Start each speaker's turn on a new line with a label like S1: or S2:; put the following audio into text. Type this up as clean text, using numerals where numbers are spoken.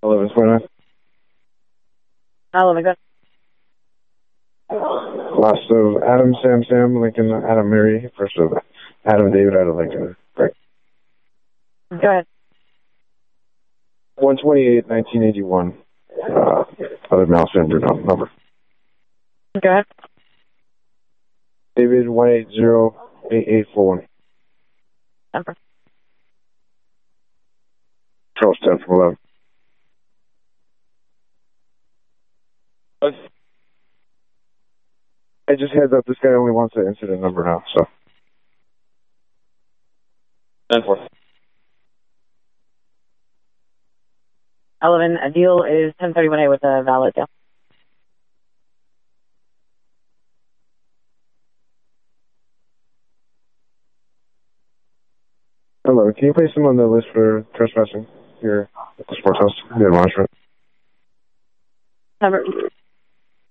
S1: 11:29.
S2: 11, good.
S1: Last of Adam, Sam, Lincoln, Adam, Mary. First of Adam, David, out of Lincoln. Great.
S2: Go ahead.
S1: 128, 1981. Other mouse number.
S2: Go ahead.
S1: David, 1808841.
S2: Number.
S1: Charles 10 from 11. I just heads up, this guy only wants the incident number now, so. 10-4.
S2: 11, a deal is 1031A with a valid deal.
S1: Hello, can you place him on the list for trespassing here at the sports house? The admonishment.
S2: Number.